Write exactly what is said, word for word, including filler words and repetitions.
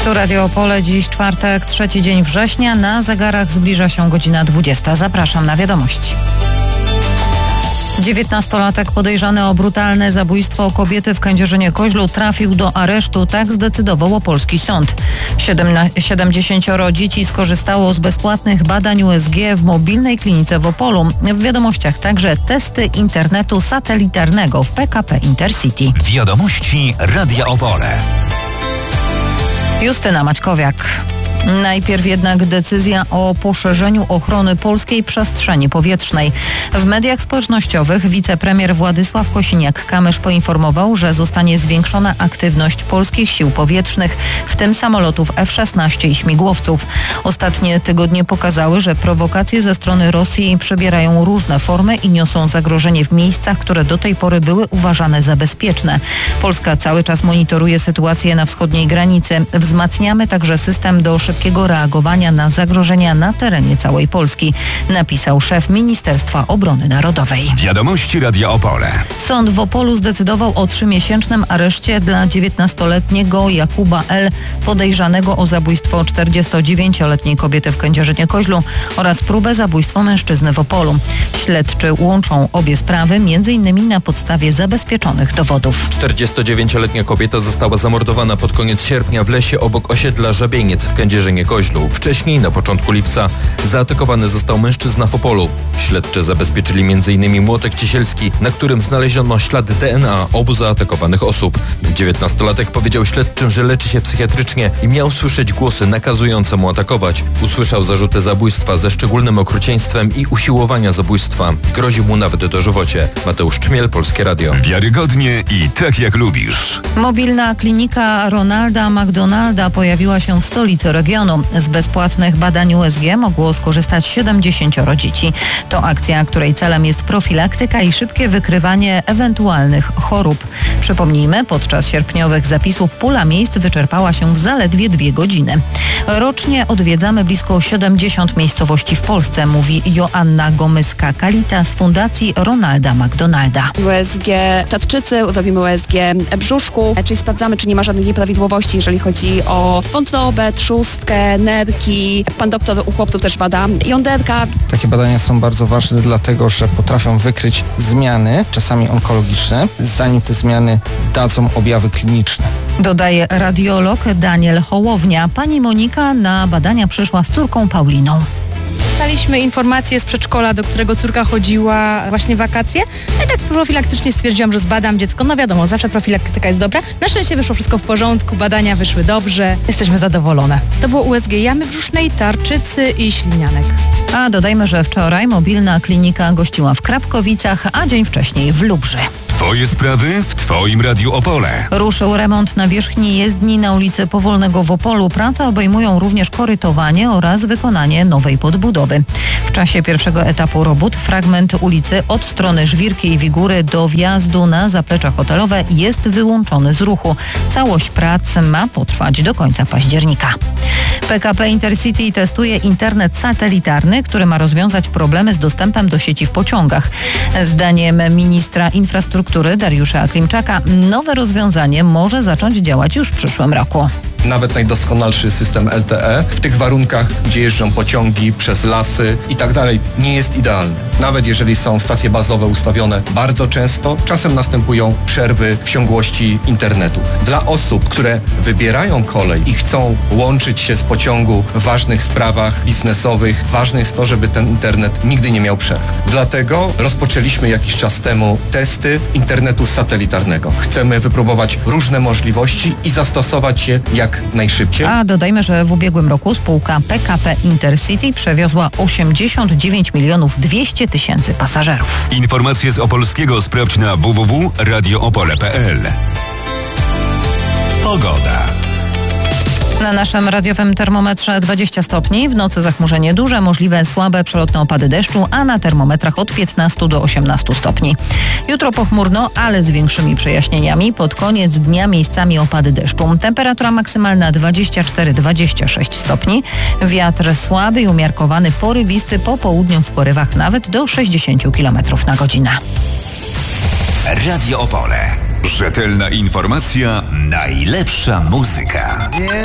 Tu Radio Opole, dziś czwartek, trzeci dzień września. Na zegarach zbliża się godzina dwudziesta. Zapraszam na wiadomości. dziewiętnastolatek podejrzany o brutalne zabójstwo kobiety w Kędzierzynie-Koźlu trafił do aresztu. Tak zdecydował opolski sąd. siedemdziesięcioro dzieci skorzystało z bezpłatnych badań U S G w mobilnej klinice w Opolu. W wiadomościach także testy internetu satelitarnego w P K P Intercity. Wiadomości Radia Opole. Justyna Maćkowiak. Najpierw jednak decyzja o poszerzeniu ochrony polskiej przestrzeni powietrznej. W mediach społecznościowych wicepremier Władysław Kosiniak-Kamysz poinformował, że zostanie zwiększona aktywność polskich sił powietrznych, w tym samolotów F szesnaście i śmigłowców. Ostatnie tygodnie pokazały, że prowokacje ze strony Rosji przybierają różne formy i niosą zagrożenie w miejscach, które do tej pory były uważane za bezpieczne. Polska cały czas monitoruje sytuację na wschodniej granicy. Wzmacniamy także system do szybkiego reagowania na zagrożenia na terenie całej Polski, napisał szef Ministerstwa Obrony Narodowej. Wiadomości Radia Opole. Sąd w Opolu zdecydował o trzymiesięcznym areszcie dla dziewiętnastoletniego Jakuba L., podejrzanego o zabójstwo czterdziestodziewięcioletniej kobiety w Kędzierzynie-Koźlu oraz próbę zabójstwa mężczyzny w Opolu. Śledczy łączą obie sprawy m.in. na podstawie zabezpieczonych dowodów. czterdziestodziewięcioletnia kobieta została zamordowana pod koniec sierpnia w lesie obok osiedla Żabieniec w Kędzierzynie-Koźlu. Wcześniej, na początku lipca, zaatakowany został mężczyzna w Opolu. Śledczy zabezpieczyli m.in. młotek ciesielski, na którym znaleziono ślady D N A obu zaatakowanych osób. dziewiętnastolatek powiedział śledczym, że leczy się psychiatrycznie i miał słyszeć głosy nakazujące mu atakować. Usłyszał zarzuty zabójstwa ze szczególnym okrucieństwem i usiłowania zabójstwa. Grozi mu nawet dożywocie. Mateusz Czmiel, Polskie Radio. Wiarygodnie i tak jak lubisz. Mobilna klinika Ronalda McDonalda pojawiła się w stolicy regionu. Z bezpłatnych badań U S G mogło skorzystać siedemdziesięcioro dzieci. To akcja, której celem jest profilaktyka i szybkie wykrywanie ewentualnych chorób. Przypomnijmy, podczas sierpniowych zapisów pula miejsc wyczerpała się w zaledwie dwie godziny. Rocznie odwiedzamy blisko siedemdziesiąt miejscowości w Polsce, mówi Joanna Gomyska-Kalita z Fundacji Ronalda McDonalda. U S G tarczycy, robimy U S G brzuszku, czyli sprawdzamy, czy nie ma żadnych nieprawidłowości, jeżeli chodzi o wątrobę, trzustkę, nerki. Pan doktor u chłopców też bada jąderka. Takie badania są bardzo ważne, dlatego że potrafią wykryć zmiany, czasami onkologiczne, zanim te zmiany dadzą objawy kliniczne. Dodaje radiolog Daniel Hołownia. Pani Monika na badania przyszła z córką Pauliną. Dostaliśmy informację z przedszkola, do którego córka chodziła właśnie w wakacje. No i tak profilaktycznie stwierdziłam, że zbadam dziecko. No wiadomo, zawsze profilaktyka jest dobra. Na szczęście wyszło wszystko w porządku, badania wyszły dobrze. Jesteśmy zadowolone. To było U S G jamy brzusznej, tarczycy i ślinianek. A dodajmy, że wczoraj mobilna klinika gościła w Krapkowicach, a dzień wcześniej w Lubrze. Twoje sprawy w Twoim Radiu Opole. Ruszył remont nawierzchni jezdni na ulicy Powolnego w Opolu. Prace obejmują również korytowanie oraz wykonanie nowej podbudowy. W czasie pierwszego etapu robót fragment ulicy od strony Żwirki i Wigury do wjazdu na zaplecze hotelowe jest wyłączony z ruchu. Całość prac ma potrwać do końca października. P K P Intercity testuje internet satelitarny, który ma rozwiązać problemy z dostępem do sieci w pociągach. Zdaniem ministra infrastruktury Dariusza Klimczaka nowe rozwiązanie może zacząć działać już w przyszłym roku. Nawet najdoskonalszy system L T E w tych warunkach, gdzie jeżdżą pociągi przez lasy i tak dalej, nie jest idealny. Nawet jeżeli są stacje bazowe ustawione bardzo często, czasem następują przerwy w ciągłości internetu. Dla osób, które wybierają kolej i chcą łączyć się z pociągu w ważnych sprawach biznesowych, ważne jest to, żeby ten internet nigdy nie miał przerw. Dlatego rozpoczęliśmy jakiś czas temu testy internetu satelitarnego. Chcemy wypróbować różne możliwości i zastosować je jak najszybciej. A dodajmy, że w ubiegłym roku spółka P K P Intercity przewiozła osiemdziesiąt dziewięć milionów dwieście tysięcy pasażerów. Informacje z Opolskiego sprawdź na w w w kropka radio opole kropka p l. Pogoda. Na naszym radiowym termometrze dwadzieścia stopni, w nocy zachmurzenie duże, możliwe słabe przelotne opady deszczu, a na termometrach od piętnastu do osiemnastu stopni. Jutro pochmurno, ale z większymi przejaśnieniami. Pod koniec dnia miejscami opady deszczu. Temperatura maksymalna dwadzieścia cztery do dwudziestu sześciu stopni. Wiatr słaby i umiarkowany, porywisty, po południu w porywach nawet do sześćdziesięciu kilometrów na godzinę. Radio Opole. Rzetelna informacja, najlepsza muzyka.